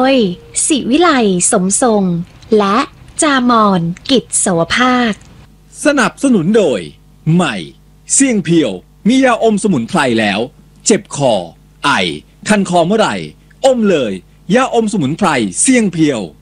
ยศิวิไลสมทรงและจามอนกิจโสภาคสนับสนุนโดยใหม่เสี่ยงเพียวมียาอมสมุนไพรแล้วเจ็บคอไอคันคอเมื่อไหร่อมเลยยาอมสมุนไพรเสี่ยงเพียว